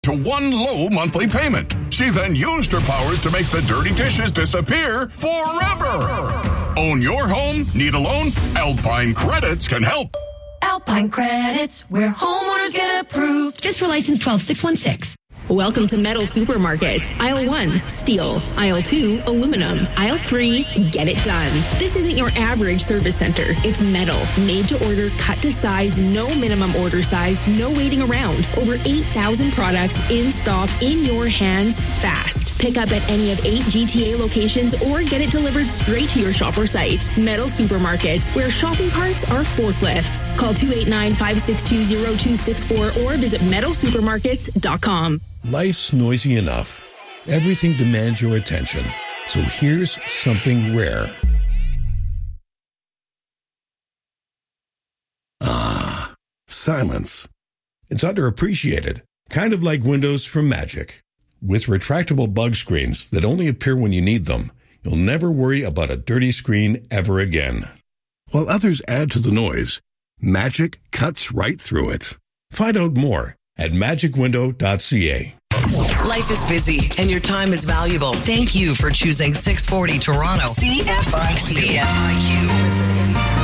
to one low monthly payment. She then used her powers to make the dirty dishes disappear forever. Own your home? Need a loan? Alpine Credits can help. Alpine Credits, where homeowners get approved. Just for license 12616. Welcome to Metal Supermarkets. Aisle 1, steel. Aisle 2, aluminum. Aisle 3, get it done. This isn't your average service center. It's metal, made to order, cut to size, no minimum order size, no waiting around. Over 8,000 products in stock, in your hands, fast. Pick up at any of 8 GTA locations or get it delivered straight to your shop or site. Metal Supermarkets, where shopping carts are forklifts. Call 289-562-0264 or visit metalsupermarkets.com. Life's noisy enough. Everything demands your attention. So here's something rare. Ah, silence. It's underappreciated, kind of like Windows from Magic. With retractable bug screens that only appear when you need them, you'll never worry about a dirty screen ever again. While others add to the noise, Magic cuts right through it. Find out more at magicwindow.ca. Life is busy and your time is valuable. Thank you for choosing 640 Toronto. CFIQ.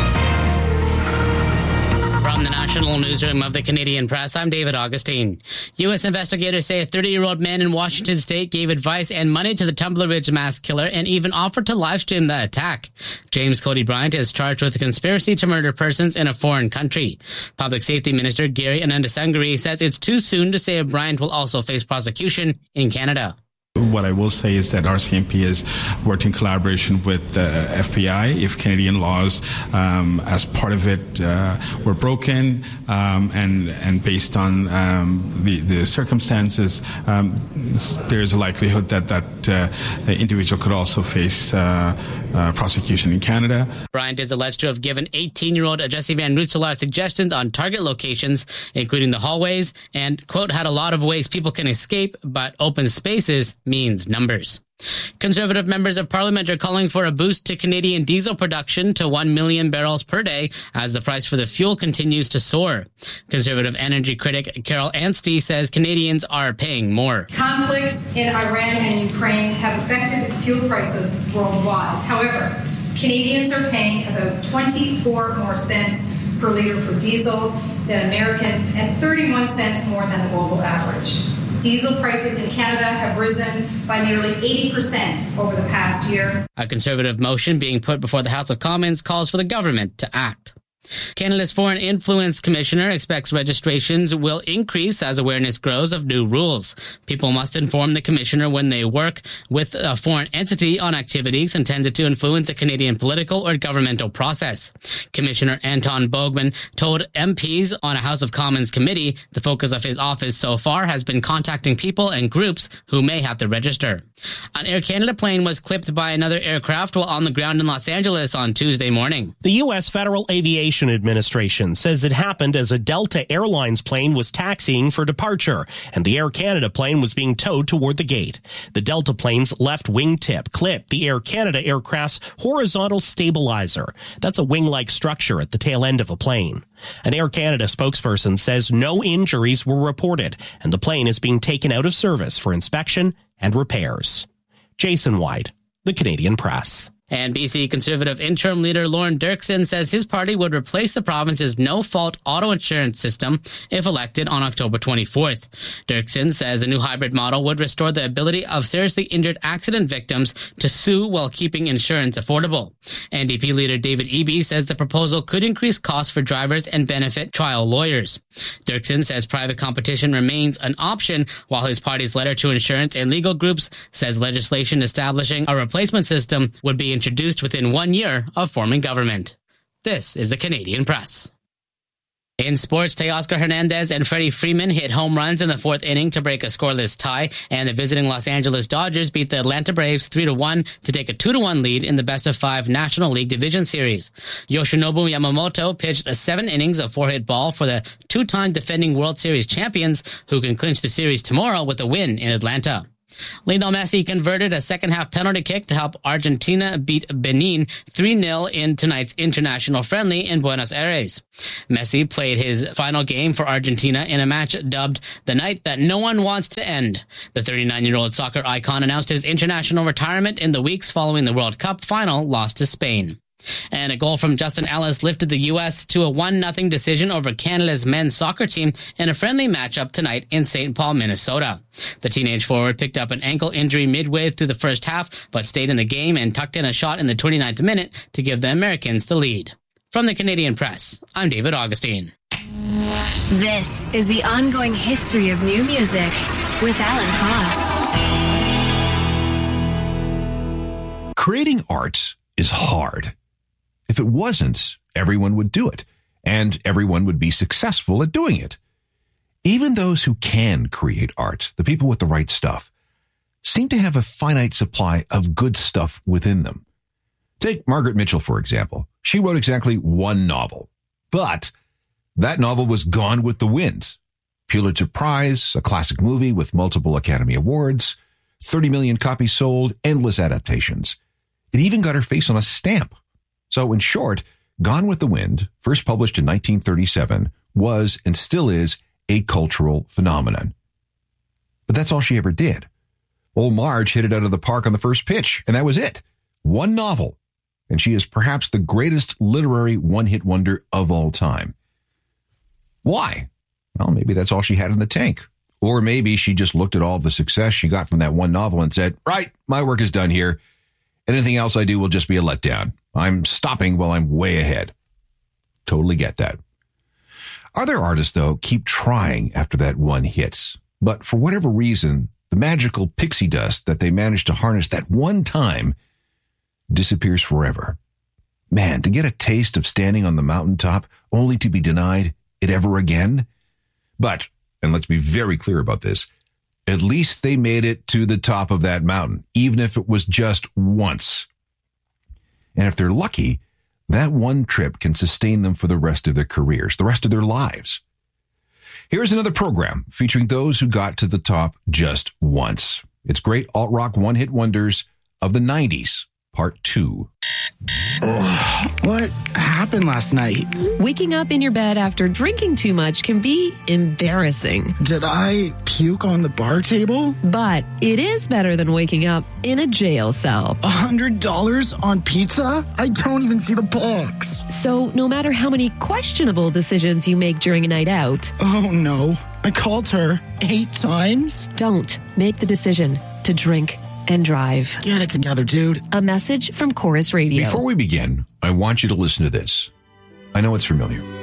From the National Newsroom of the Canadian Press, I'm David Augustine. U.S. investigators say a 30-year-old man in Washington state gave advice and money to the Tumbler Ridge mass killer and even offered to livestream the attack. James Cody Bryant is charged with a conspiracy to murder persons in a foreign country. Public Safety Minister Gary Anandasangari says it's too soon to say if Bryant will also face prosecution in Canada. What I will say is that RCMP has worked in collaboration with the FBI. If Canadian laws, as part of it, were broken, and based on the circumstances, there is a likelihood that the individual could also face prosecution in Canada. Bryant is alleged to have given 18-year-old Jesse Van Rootselaar suggestions on target locations, including the hallways, and, quote, had a lot of ways people can escape, but open spaces means numbers. Conservative members of Parliament are calling for a boost to Canadian diesel production to 1 million barrels per day as the price for the fuel continues to soar. Conservative energy critic Carol Anstey says Canadians are paying more. Conflicts in Iran and Ukraine have affected fuel prices worldwide. However, Canadians are paying about 24 more cents per litre for diesel than Americans and 31 cents more than the global average. Diesel prices in Canada have risen by nearly 80% over the past year. A Conservative motion being put before the House of Commons calls for the government to act. Canada's Foreign Influence Commissioner expects registrations will increase as awareness grows of new rules. People must inform the Commissioner when they work with a foreign entity on activities intended to influence a Canadian political or governmental process. Commissioner Anton Bogman told MPs on a House of Commons committee the focus of his office so far has been contacting people and groups who may have to register. An Air Canada plane was clipped by another aircraft while on the ground in Los Angeles on Tuesday morning. The U.S. Federal Aviation Administration says it happened as a Delta Airlines plane was taxiing for departure, and the Air Canada plane was being towed toward the gate. The Delta plane's left wingtip clipped the Air Canada aircraft's horizontal stabilizer. That's a wing-like structure at the tail end of a plane. An Air Canada spokesperson says no injuries were reported, and the plane is being taken out of service for inspection and repairs. Jason White, The Canadian Press. And BC Conservative interim leader Lorne Dirksen says his party would replace the province's no-fault auto insurance system if elected on October 24th. Dirksen says a new hybrid model would restore the ability of seriously injured accident victims to sue while keeping insurance affordable. NDP leader David Eby says the proposal could increase costs for drivers and benefit trial lawyers. Dirksen says private competition remains an option, while his party's letter to insurance and legal groups says legislation establishing a replacement system would be introduced within 1 year of forming government. This is the Canadian Press. In sports, Teoscar Hernandez and Freddie Freeman hit home runs in the fourth inning to break a scoreless tie, and the visiting Los Angeles Dodgers beat the Atlanta Braves 3-1 to take a 2-1 lead in the best-of-5 National League Division Series. Yoshinobu Yamamoto pitched 7 innings of 4-hit ball for the two-time defending World Series champions, who can clinch the series tomorrow with a win in Atlanta. Lionel Messi converted a second-half penalty kick to help Argentina beat Benin 3-0 in tonight's international friendly in Buenos Aires. Messi played his final game for Argentina in a match dubbed the night that no one wants to end. The 39-year-old soccer icon announced his international retirement in the weeks following the World Cup final loss to Spain. And a goal from Justin Ellis lifted the U.S. to a 1-0 decision over Canada's men's soccer team in a friendly matchup tonight in St. Paul, Minnesota. The teenage forward picked up an ankle injury midway through the first half, but stayed in the game and tucked in a shot in the 29th minute to give the Americans the lead. From the Canadian Press, I'm David Augustine. This is the ongoing history of new music with Alan Cross. Creating art is hard. If it wasn't, everyone would do it, and everyone would be successful at doing it. Even those who can create art, the people with the right stuff, seem to have a finite supply of good stuff within them. Take Margaret Mitchell, for example. She wrote exactly one novel, but that novel was Gone with the Wind. Pulitzer Prize, a classic movie with multiple Academy Awards, 30 million copies sold, endless adaptations. It even got her face on a stamp. So in short, Gone with the Wind, first published in 1937, was and still is a cultural phenomenon. But that's all she ever did. Old Marge hit it out of the park on the first pitch, and that was it. One novel. And she is perhaps the greatest literary one-hit wonder of all time. Why? Well, maybe that's all she had in the tank. Or maybe she just looked at all the success she got from that one novel and said, right, my work is done here. Anything else I do will just be a letdown. I'm stopping while I'm way ahead. Totally get that. Other artists, though, keep trying after that one hits. But for whatever reason, the magical pixie dust that they managed to harness that one time disappears forever. Man, to get a taste of standing on the mountaintop only to be denied it ever again. But, and let's be very clear about this, at least they made it to the top of that mountain, even if it was just once. And if they're lucky, that one trip can sustain them for the rest of their careers, the rest of their lives. Here's another program featuring those who got to the top just once. It's Great Alt-Rock One-Hit Wonders of the 90s, Part 2. What happened last night? Waking up in your bed after drinking too much can be embarrassing. Did I puke on the bar table? But it is better than waking up in a jail cell. $100 on pizza? I don't even see the box. So no matter how many questionable decisions you make during a night out... Oh no, I called her 8 times? Don't make the decision to drink and drive. Get it together, dude. A message from Chorus Radio. Before we begin, I want you to listen to this. I know it's familiar.